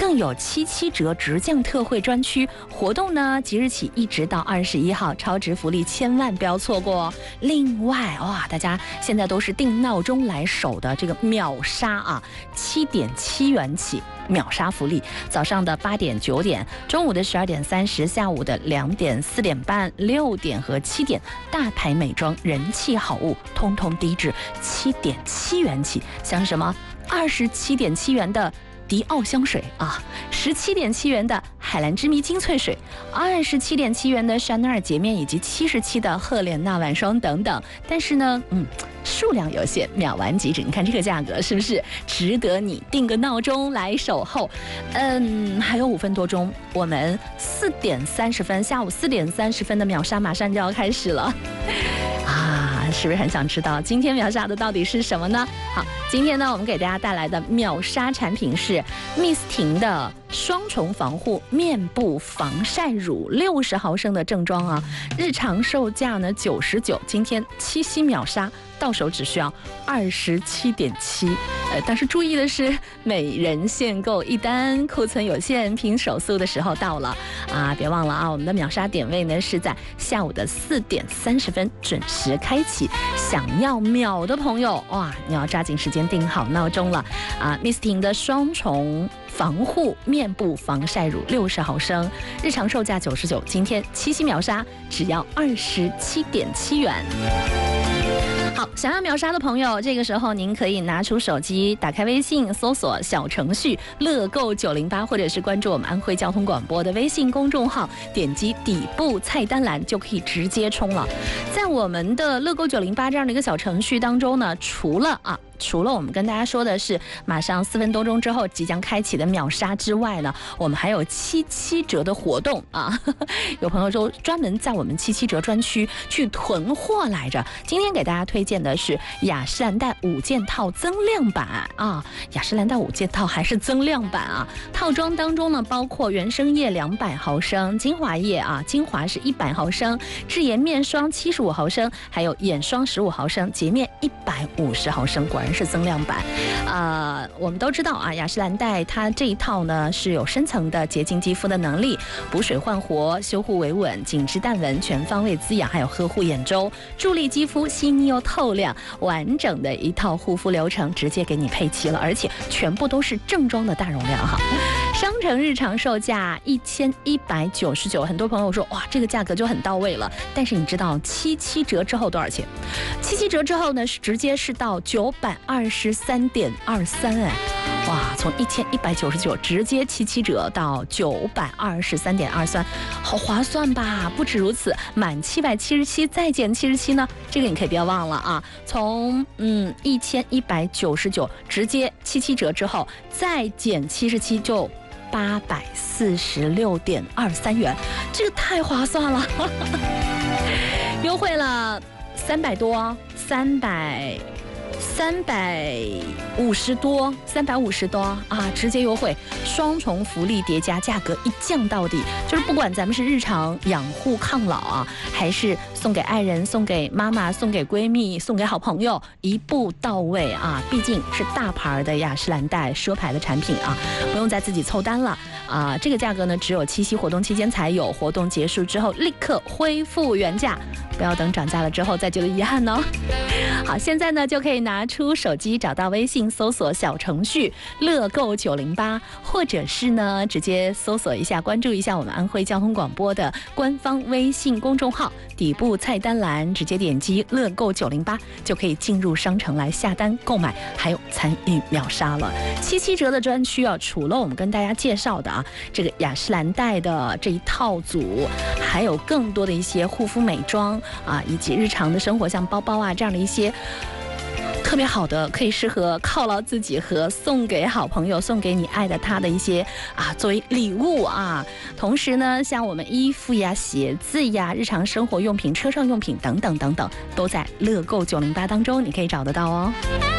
更有77折直降特惠专区活动呢，即日起一直到21号，超值福利千万不要错过哦。另外哇，大家现在都是定闹钟来守的这个秒杀啊，7.7元起。秒杀福利，早上的8点、9点，中午的12点30，下午的2点、4点半、6点和7点，大牌美妆人气好物，通通低至7.7元起。像什么27.7元的迪奥香水啊，17.7元的海蓝之谜精粹水，27.7元的香奈儿洁面，以及77的赫莲娜晚霜等等。但是呢，数量有限，秒完即止。你看这个价格是不是值得你定个闹钟来守候？还有5分多钟，我们4点30分，下午4点30分的秒杀马上就要开始了啊！是不是很想知道今天秒杀的到底是什么呢？好，今天呢，我们给大家带来的秒杀产品是 Miss 婷的双重防护面部防晒乳，60毫升的正装啊，日常售价呢99，今天7夕秒杀。到手只需要27.7，但是注意的是，每人限购一单，库存有限，拼手速的时候到了啊！别忘了啊，我们的秒杀点位呢是在下午的4点30分准时开启。想要秒的朋友，哇，你要抓紧时间定好闹钟了啊 ！Miss 婷的双重防护面部防晒乳60毫升，日常售价99，今天7夕秒杀只要27.7元。好，想要秒杀的朋友，这个时候您可以拿出手机，打开微信，搜索小程序乐购908，或者是关注我们安徽交通广播的微信公众号，点击底部菜单栏就可以直接冲了。在我们的乐购908这样的一个小程序当中呢，除了我们跟大家说的是马上4分多钟之后即将开启的秒杀之外呢，我们还有77折的活动啊！有朋友说专门在我们77折专区去囤货来着。今天给大家推荐的是雅诗兰黛5件套增量版啊，雅诗兰黛5件套还是增量版啊！套装当中呢，包括原生液200毫升，精华液啊，精华是100毫升，智颜面霜75毫升，还有眼霜15毫升，洁面150毫升，果然是增量版。我们都知道啊，雅诗兰黛它这一套呢是有深层的洁净肌肤的能力，补水焕活、修护维稳、紧致淡纹、全方位滋养，还有呵护眼周，助力肌肤细腻又透亮，完整的一套护肤流程直接给你配齐了，而且全部都是正装的大容量哈。商城日常售价1199，很多朋友说哇，这个价格就很到位了。但是你知道77折之后多少钱？77折之后呢，是直接是到923.23哎，哇，从1199直接77折到923.23，好划算吧？不止如此，满777再减77呢，这个你可以不要忘了啊。从1199直接77折之后再减77就846.23元，这个太划算了，优惠了350多啊！直接优惠，双重福利叠加，价格一降到底，就是不管咱们是日常养护抗老啊，还是送给爱人、送给妈妈、送给闺蜜、送给好朋友，一步到位啊！毕竟是大牌的雅诗兰黛奢牌的产品啊，不用再自己凑单了啊！这个价格呢，只有7夕活动期间才有，活动结束之后立刻恢复原价，不要等涨价了之后再觉得遗憾哦。好，现在呢就可以拿出手机，找到微信搜索小程序乐购908，或者是呢直接搜索一下，关注一下我们安徽交通广播的官方微信公众号，底部菜单栏直接点击乐购908，就可以进入商城来下单购买，还有参与秒杀了。77折的专区啊，除了我们跟大家介绍的啊这个雅诗兰黛的这一套组，还有更多的一些护肤美妆啊，以及日常的生活像包包啊这样的一些特别好的，可以适合犒劳自己和送给好朋友、送给你爱的他的一些作为礼物啊。同时呢，像我们衣服呀、鞋子呀、日常生活用品、车上用品等等等等，都在乐购908当中，你可以找得到哦。